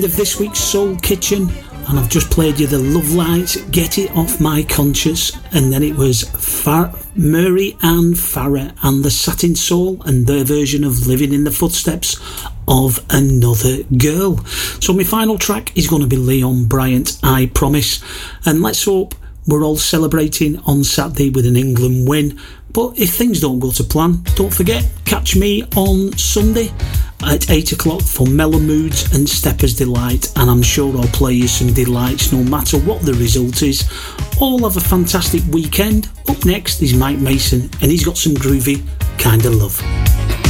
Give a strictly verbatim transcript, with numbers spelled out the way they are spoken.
Of this week's Soul Kitchen, and I've just played you the Love Lights, Get It Off My Conscience, and then it was Far- Murray Ann Farrer and the Satin Soul and their version of Living in the Footsteps of Another Girl. So my final track is going to be Leon Bryant, I Promise, and let's hope we're all celebrating on Saturday with an England win. But if things don't go to plan, don't forget, catch me on Sunday at eight o'clock for Mellow Moods and Stepper's Delight, and I'm sure I'll play you some delights no matter what the result is. All have a fantastic weekend. Up next is Mike Mason, and he's got some groovy Kinda Love.